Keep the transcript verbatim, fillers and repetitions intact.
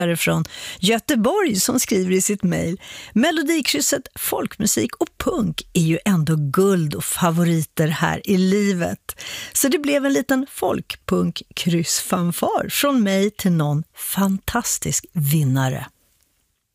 från Göteborg som skriver i sitt mejl: Melodikrysset folkmusik och punk är ju ändå guld och favoriter här i livet. Så det blev en liten folkpunk-kryssfanfar från mig till någon fantastisk vinnare.